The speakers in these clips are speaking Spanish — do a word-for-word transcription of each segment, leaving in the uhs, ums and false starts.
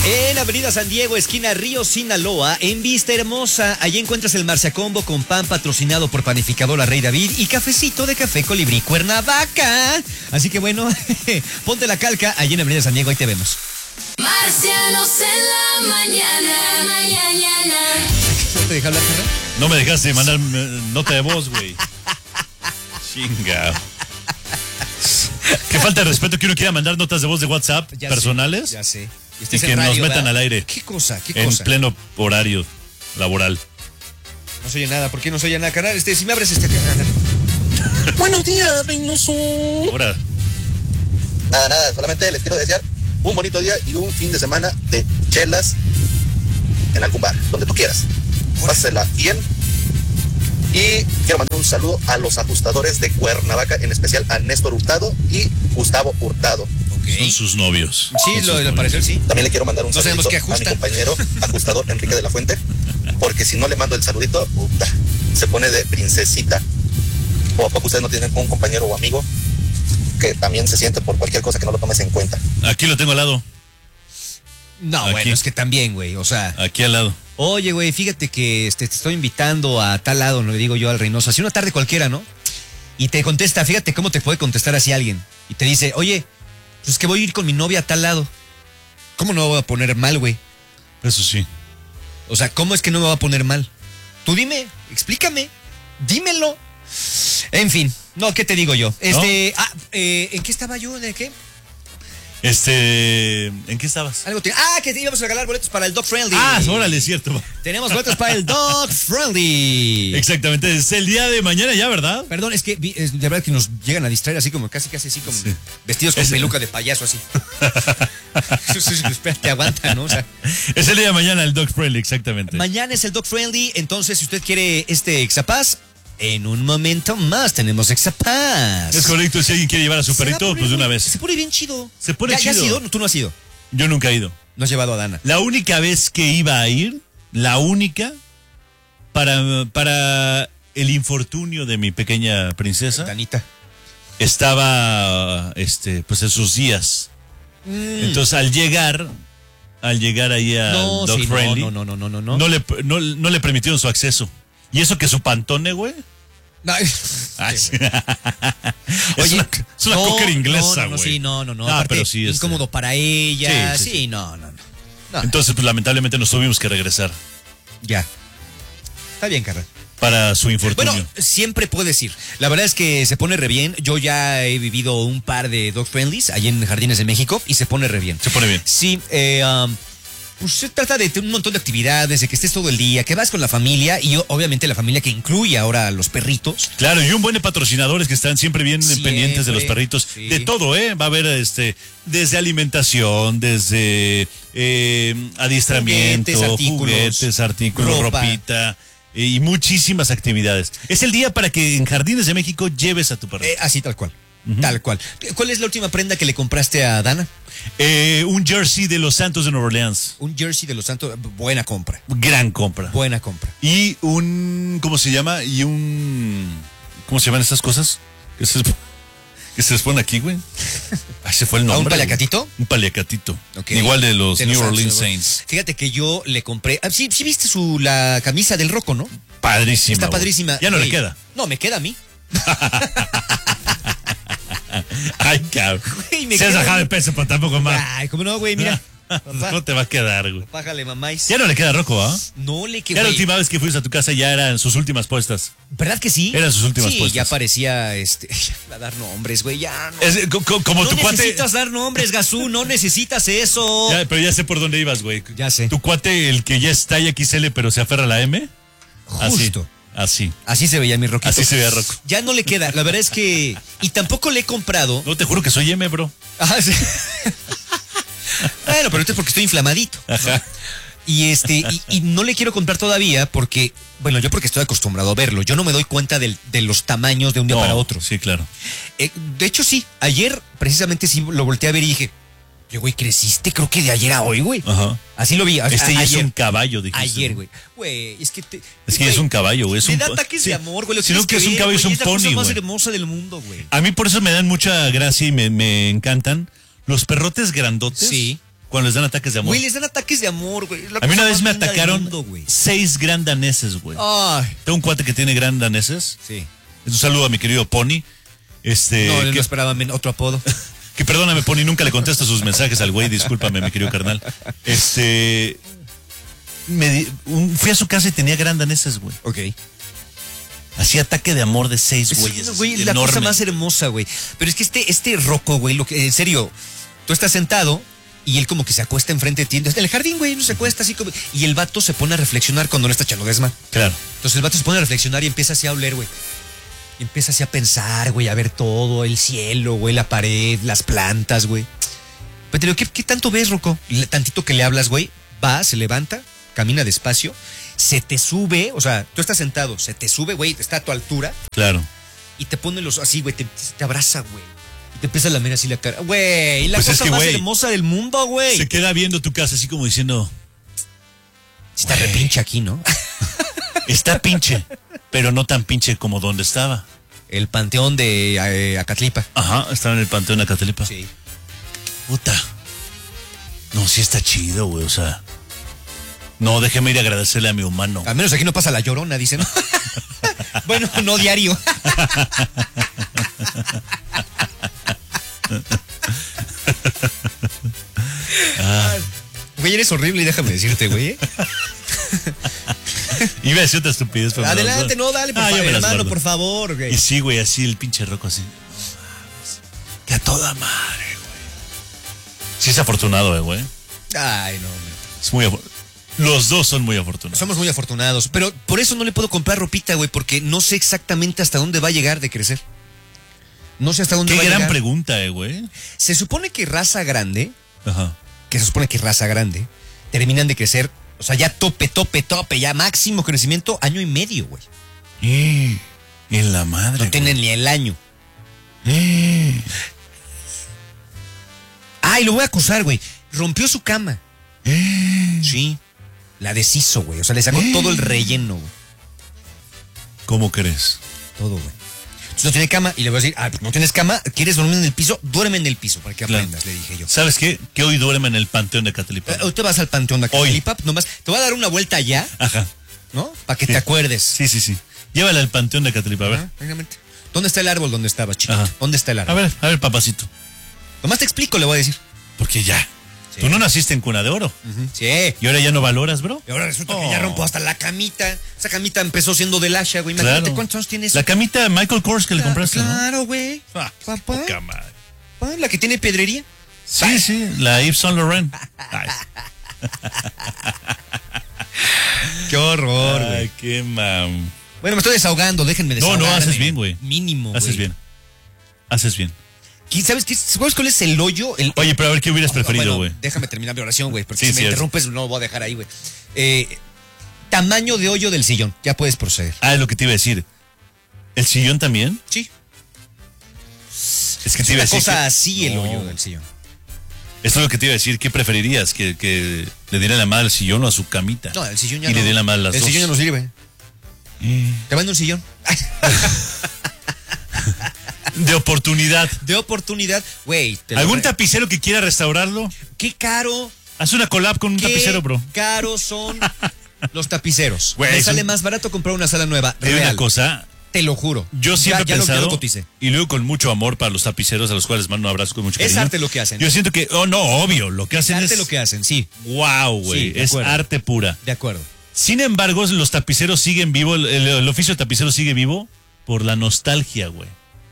En Avenida San Diego, esquina Río Sinaloa, en Vista Hermosa. Allí encuentras el Marciacombo con pan patrocinado por Panificadora Rey David y cafecito de Café Colibrí Cuernavaca. Así que bueno, ponte la calca allí en Avenida San Diego, ahí te vemos. Marcianos en la mañana, mañana. ¿No te dejé hablar, Carla? No me dejaste mandar eh, nota de voz, güey. Chinga. Qué falta de respeto que uno quiera mandar notas de voz de WhatsApp Ya personales. sé, ya sé. Y que nos metan al aire. ¿Qué cosa? ¿Qué En cosa? pleno horario laboral. No se oye nada. ¿Por qué no se oye nada, canal? Este, si me abres este canal. Buenos días, Reynoso. Ahora. Nada, nada, solamente les quiero desear un bonito día y un fin de semana de chelas en algún bar, donde tú quieras. Pásela bien. Y quiero mandar un saludo a los ajustadores de Cuernavaca, en especial a Néstor Hurtado y Gustavo Hurtado. Okay. Son sus novios. Sí, Son lo, sus al parecer sí. También le quiero mandar un No sabemos saludito qué a mi ajustan. compañero ajustador Enrique de la Fuente, porque si no le mando el saludito, puta, se pone de princesita. ¿O a poco ustedes no tienen un compañero o amigo que también se siente por cualquier cosa que no lo tomes en cuenta? Aquí lo tengo al lado. No, Aquí. bueno, es que también, güey, o sea... Aquí al lado. Oye, güey, fíjate que este, te estoy invitando a tal lado, no le digo yo al Reynoso, así una tarde cualquiera, ¿no? Y te contesta, fíjate cómo te puede contestar así alguien. Y te dice, oye, pues que voy a ir con mi novia a tal lado. ¿Cómo no me voy a poner mal, güey? Eso sí. O sea, ¿cómo es que no me va a poner mal? Tú dime, explícame, dímelo. En fin, no, ¿qué te digo yo? Este, ah, eh, ¿en qué estaba yo? ¿De qué? Este, ¿en qué estabas? Algo te... Ah, que te íbamos a regalar boletos para el Dog Friendly. Ah, órale, es cierto. Tenemos boletos para el Dog Friendly. Exactamente, es el día de mañana ya, ¿verdad? Perdón, es que vi- es de verdad que nos llegan a distraer así como casi casi así como Sí. vestidos con Es- peluca de payaso así. Espera, te aguanta, ¿no? O sea, Es el día de mañana el Dog Friendly, exactamente. mañana es el Dog Friendly, entonces si usted quiere este Exapaz, en un momento más tenemos Exapaz. Es correcto, si alguien quiere llevar a su Se va a perrito, poner pues de una muy- vez. Se pone bien chido. Se pone ¿Ya, ¿Ya has chido. ido? No, tú no has ido. Yo nunca he ido. No has llevado a Dana. La única vez que iba a ir, la única, para, para el infortunio de mi pequeña princesa, Danita. estaba, este, pues esos días. Mm. Entonces, al llegar, al llegar ahí a No, Dog sí, no, Friendly, no, no, no, no, no, no. no le, no, no le permitieron su acceso. Y eso que su pantone, güey. No. Ay, sí. Oye, es una, es una no, cocker inglesa, no, güey. no, no, sí, no, no, no. Ah, Aparte, pero sí, este- incómodo para ella. Sí, Sí, sí, sí. no, no, no. No, Entonces, pues lamentablemente nos tuvimos que regresar ya. Está bien, Carla. para su infortunio. Bueno, siempre puedes ir. La verdad es que se pone re bien. Yo ya he vivido un par de Dog Friendlies allí en Jardines de México y se pone re bien. Se pone bien. Sí, eh, um, pues se trata de un montón de actividades, de que estés todo el día, que vas con la familia y obviamente la familia que incluye ahora a los perritos. Claro, y un buen de patrocinadores que están siempre bien Siempre, pendientes de los perritos. sí. De todo, ¿eh? Va a haber este desde alimentación, desde eh, adiestramiento, Juguetes, artículos, juguetes, artículos, ropa. ropita eh, y muchísimas actividades. Es el día para que en Jardines de México lleves a tu perrito. Eh, así tal cual. Tal cual. ¿Cuál es la última prenda que le compraste a Dana? Eh, un jersey de los Santos de Nueva Orleans. Un jersey de los Santos. Buena compra. Gran compra. Buena compra. Y un, ¿cómo se llama? Y un, ¿cómo se llaman estas cosas? Que se, que se les pone aquí, güey. Ay, se fue el ¿A nombre. un paliacatito? güey. Un paliacatito. Ok. Igual de los De New Santos, Orleans ¿no? Saints. Fíjate que yo le compré. Ah, sí, sí viste su la camisa del Rocco, ¿no? Padrísima. Está güey. padrísima. Ya no Güey, le queda. No, me queda a mí. Ay, cabrón. Güey, me Se has queda bajado a de mí. peso, pero tampoco más. Ay, ¿cómo no, güey? Mira. Papá, No te va a quedar, güey. pájale, mamáis. Ya no le queda Rocco, ¿ah? No le Ya quedó. la última vez que fuiste a tu casa ya eran sus últimas puestas. ¿Verdad que sí? Eran sus últimas sí, puestas. ya parecía, este, a dar nombres, güey, ya no. Es, co- co- como no tu cuate. necesitas dar nombres, Gazú, no necesitas eso. Ya, pero ya sé por dónde ibas, güey. Ya sé. Tu cuate, el que ya está talla X L, pero se aferra a la M. Justo. Así. Así se veía mi Roquito. Así se veía Rocco. Ya no le queda, la verdad es que... Y tampoco le he comprado... No te juro que soy M, bro. Ah, sí. Bueno, pero esto es porque estoy inflamadito. Ajá. Y este, y, y no le quiero comprar todavía porque, bueno, yo porque estoy acostumbrado a verlo. Yo no me doy cuenta del- de los tamaños de un día No, para otro. Sí, claro. Eh, de hecho, sí, ayer precisamente sí lo volteé a ver y dije, yo, güey, creciste creo que de ayer a hoy, güey. Ajá. Así lo vi. a- Este a- ya es ayer, un caballo, dijiste. ayer, güey. Güey, es que te, Es que güey, es un caballo, güey. Es me un da po- ataques sí. de amor, güey. Lo Sino tienes que es un ver, caballo, es güey, un la cosa pony, más güey. hermosa del mundo, güey. A mí por eso me dan mucha gracia y me, me encantan los perrotes grandotes. Sí. Cuando les dan ataques de amor. Güey, les dan ataques de amor, güey. A mí una vez me atacaron güey. seis gran daneses, güey. Ay. Tengo un cuate que tiene gran daneses. Sí. Un saludo a mi querido Pony. Este, No, él que, no esperaba men- otro apodo. que perdóname, Pony, nunca le contesto sus mensajes al güey. Discúlpame, mi querido carnal. Este. Me di- un- fui a su casa y tenía gran daneses, güey. Ok. Hacía ataque de amor de seis Sí, güeyes. no, güey, la enorme. cosa más hermosa, güey. Pero es que este, este roco, güey, lo que, en serio, tú estás sentado y él como que se acuesta enfrente de ti. En el jardín, güey, no se acuesta así como. Y el vato se pone a reflexionar cuando no está echando desma. Claro. Entonces el vato se pone a reflexionar y empieza así a oler, güey. Y empieza así a pensar, güey, a ver todo, el cielo, güey, la pared, las plantas, güey. Pero te digo, ¿qué, qué tanto ves, Rocco? Le- Tantito que le hablas, güey, va, se levanta, camina despacio, se te sube, o sea, tú estás sentado, se te sube, güey, está a tu altura Claro. y te pone los así, güey, te, te abraza, güey. Y te empieza a lamer así la cara. Güey, la Pues es cosa que, más güey, hermosa del mundo, güey. Se queda viendo tu casa así como diciendo, Si está repinche aquí, ¿no? está pinche, pero no tan pinche como donde estaba. El panteón de eh, Acatlipa. Ajá, estaba en el Panteón de Acatlipa. Sí. Puta. No, sí está chido, güey, o sea. No, déjeme ir a agradecerle a mi humano. Al menos aquí no pasa la llorona, dicen. Bueno, no diario. Ah. Güey, eres horrible y déjame decirte, güey. ¿eh? Iba a decir otra estupidez, pero me las Adelante, guardo. no, dale, por Ah, yo favor, me las hermano, guardo. por favor, güey. Y sí, güey, así el pinche roco así. Que a toda madre, güey. Sí es afortunado, eh, güey. Ay, no, güey. Es muy afo- Los dos son muy afortunados. Somos muy afortunados, pero por eso no le puedo comprar ropita, güey, porque no sé exactamente hasta dónde va a llegar de crecer. No sé hasta dónde Qué va a gran llegar. pregunta, eh, güey. Se supone que raza grande, Ajá. que se supone que raza grande, terminan de crecer, o sea, ya tope, tope, tope, ya máximo crecimiento, año y medio, güey. Eh, en la madre. No güey. tienen ni el año. Eh. Ay, lo voy a acusar, güey. Rompió su cama. Eh. Sí. La deshizo, güey. O sea, le sacó todo el relleno, güey. ¿Cómo crees? Todo, güey. Entonces no tiene cama y le voy a decir, ah, no tienes cama, ¿quieres dormir en el piso? Duerme en el piso para que Claro. aprendas, le dije yo. ¿Sabes qué? Que hoy duerme en el Panteón de Acatlipa. Eh, Hoy te vas al panteón de Hoy. Acatlipa, nomás te voy a dar una vuelta allá, Ajá. ¿no? Para que Sí. te acuerdes. Sí, sí, sí. Llévala al Panteón de Acatlipa, a ver. Ajá, exactamente. ¿Dónde está el árbol donde estabas, chiquito? Ajá. ¿Dónde está el A árbol? ver, a ver, papacito. Nomás te explico, le voy a decir. Porque ya. Sí. Tú no naciste en cuna de oro. Ujú. Sí. Y ahora ya no valoras, bro. Y ahora resulta que Oh. ya rompo hasta la camita. Esa camita empezó siendo del Asha, güey. Imagínate Claro. cuántos años tienes. La camita Michael Kors que le compraste, ¿no? Claro, güey. Ah, Papá. poca madre. Ah, la que tiene pedrería. Sí, sí, la Yves Saint Laurent. Ay, Qué horror, ay, qué mam. Bueno, me estoy desahogando, déjenme No, desahogarme. no, haces bien, güey. Mínimo, güey. Haces bien. Haces bien. ¿Quién- ¿Sabes qué? ¿Sabes cuál es el hoyo? El, Oye, pero a ver qué hubieras preferido, Bueno, güey. déjame terminar mi oración, güey, porque Sí, si sí, me es. interrumpes no lo voy a dejar ahí, güey. Eh, tamaño de hoyo del sillón. Ya puedes proceder. Ah, es lo que te iba a decir. ¿El sillón también? Sí. Es que Es te iba a una decir. cosa que- así el No. hoyo del sillón. Esto es lo que te iba a decir. ¿Qué preferirías? ¿Que, que le diera la madre al sillón o a su camita? No, el sillón ya Y no. le dé la madre a las El dos. sillón ya no sirve. Te mando un sillón. De oportunidad. De oportunidad. Güey. te lo ¿Algún re- tapicero que quiera restaurarlo? Qué caro. Haz una collab con un Qué tapicero, bro. caros son los tapiceros. Güey, Me es sale un- más barato comprar una sala nueva. Hay una Real. cosa. Te lo juro. Yo siempre ya, he ya lo- ya pensado, lo coticé. y luego con mucho amor para los tapiceros, a los cuales mando un abrazo con mucho Es cariño. arte lo que hacen. Yo siento que, oh no, obvio, lo que Es hacen arte es... lo que hacen, sí. Wow, güey, Sí, de es acuerdo. arte pura. De acuerdo. Sin embargo, los tapiceros siguen vivo, el, el- el oficio de tapicero sigue vivo por la nostalgia, güey.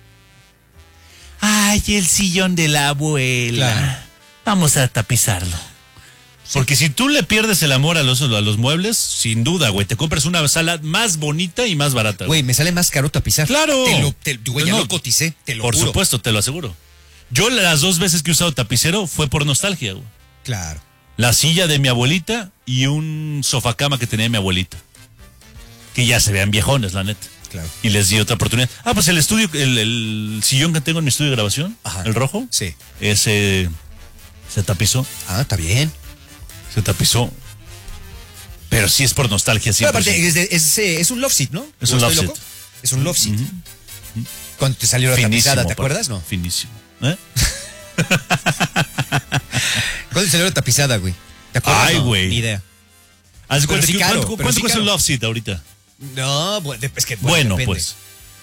Ay, el sillón de la abuela. Claro. Vamos a tapizarlo. Porque si tú le pierdes el amor a los, a los muebles, sin duda, güey, te compras una sala más bonita y más barata. Güey, me sale más caro tapizar. Claro. Te lo, te- güey, ya No, lo coticé, te lo Por juro. supuesto, te lo aseguro. Yo las dos veces que he usado tapicero fue por nostalgia, güey. Claro. La silla de mi abuelita y un sofacama que tenía mi abuelita. Que ya se vean viejones, la neta. Claro. Y les di otra oportunidad. Ah, pues el estudio, el, el sillón que tengo en mi estudio de grabación, Ajá. el rojo, Sí. ese se tapizó, Ah, está bien. se tapizó. Pero sí es por nostalgia, Pero siempre. aparte, es, de- es, eh, es un love seat, ¿no? Es ¿O un estoy love loco? seat. Es un love seat. Cuando te salió la tapizada, ¿te papá. acuerdas? No. Finísimo. ¿Eh? ¿Cuánto salió la tapizada, güey? ¿Te acuerdas? Ay, No, güey. Ni idea. Haz de Pero cuenta sí que- caro, ¿Cuánto, pero cuánto sí cuesta un caro. love seat ahorita? No, bueno, es que Bueno, depende. pues.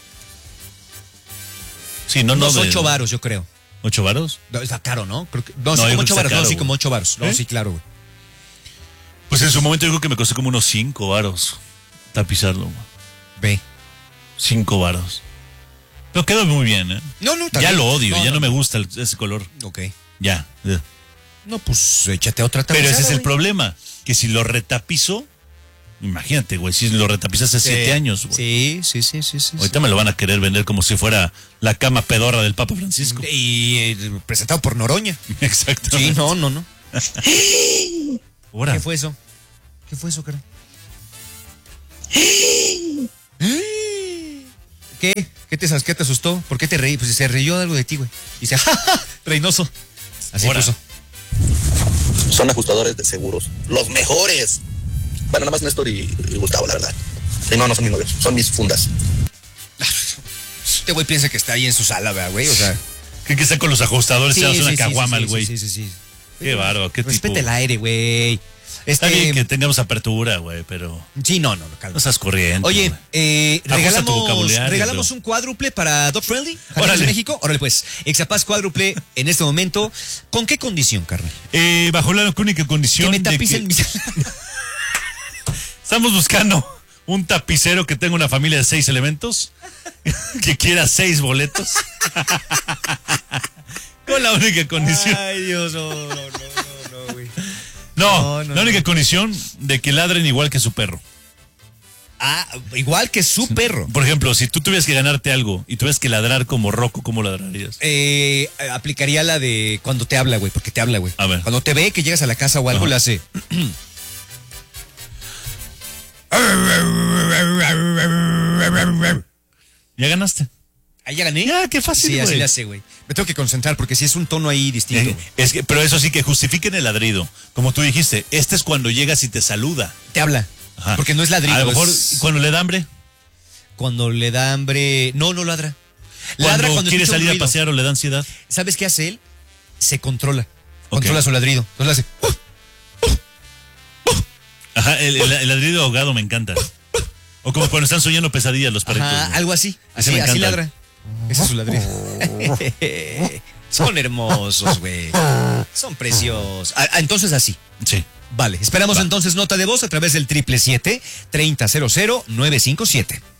Sí, no, no. Unos de- ocho varos, yo creo. ¿Ocho varos? No, está caro, ¿no? Creo que, no, No, sí, yo creo como que ocho está varos. caro, no, sí, güey. como ocho varos. No, ¿Eh? sí, claro, güey. Pues en su momento yo creo que me costó como unos cinco varos tapizarlo, güey. Ve. Cinco varos. Pero quedó muy bien, ¿eh? No, no, está Ya bien. lo odio, No, ya no, no, me gusta el- ese color. Ok. Ya. eh. No, pues échate otra Pero tapizada, ese es el güey. problema, que si lo retapizo, imagínate, güey, si lo retapizas hace siete Sí. años, güey. Sí, sí, sí, sí, sí. Ahorita me lo van a querer vender como si fuera la cama pedorra del Papa Francisco. Y eh, presentado por Noroña. Exacto. Sí, no, no, no. Ahora, ¿Qué fue eso? ¿Qué fue eso, cara? ¿Qué? ¿Qué te, qué te asustó? ¿Por qué te reí? Pues se rió de algo de ti, güey. Y dice, ¡ja, ja! Reynoso. Así Ahora. puso. Son ajustadores de seguros. Los mejores. Bueno, nada más Néstor y, y Gustavo, la verdad. Y no, no son mis novios, son mis fundas. Este güey piensa que está ahí en su sala, ¿verdad, güey? O sea. ¿creen que está con los ajustadores? Sí, se hace una sí, sí, caguama sí, el güey. Sí, sí, sí, sí. Qué bárbaro, qué Respete tipo. el aire, güey. Está Este, bien que tengamos apertura, güey, pero Sí, no, no, no, calma. no seas corriente. Oye, güey. eh, Ajusta tu regalamos, vocabulario, regalamos bro. un cuádruple para Dog Friendly, Jalisco, Órale. México. Órale, pues, Exapaz cuádruple en este momento. ¿Con qué condición, carnal? Eh, bajo la única Que condición me de tapicen que mis... estamos buscando un tapicero que tenga una familia de seis elementos, que quiera seis boletos. Con la única condición. Ay, Dios, no, no, no, no, no, güey. No, no, no, la única no. condición de que ladren igual que su perro. Ah, igual que su perro. Por ejemplo, si tú tuvieras que ganarte algo y tuvieras que ladrar como Rocco, ¿cómo ladrarías? Eh, aplicaría la de cuando te habla, güey, porque te habla, güey. A ver. Cuando te ve que llegas a la casa o algo, Ajá. le hace... Ya ganaste. Ahí ya gané. Ya, qué fácil, Sí, así güey. le hace, güey. Me tengo que concentrar porque si es un tono ahí distinto. Eh, es que, pero eso sí que justifiquen el ladrido. Como tú dijiste, este es cuando llegas y te saluda. Te habla. Ajá. Porque no es ladrido. A lo mejor es- cuando le da hambre, Cuando le da hambre... No, no ladra. Ladra cuando, cuando quiere escucha un salir a ruido. pasear o le da ansiedad. ¿Sabes qué hace él? Se controla. Controla su ladrido. Entonces le hace... Ajá, el, el- el ladrido ahogado me encanta. O como cuando están soñando pesadillas los perritos. Ajá, güey. algo así. Ese Así, me así encanta. ladra. Ese es su ladrido. Son hermosos, güey. Son preciosos. Ah, ah, entonces así. Sí. Vale. Esperamos Va. entonces nota de voz a través del triple siete, treinta, cero cero, nueve cinco siete.